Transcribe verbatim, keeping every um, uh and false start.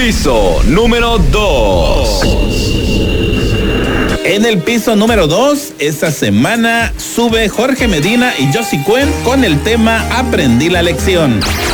Piso número dos. En el piso número dos, esta semana sube Jorge Medina y Josie Cuen con el tema Aprendí la lección.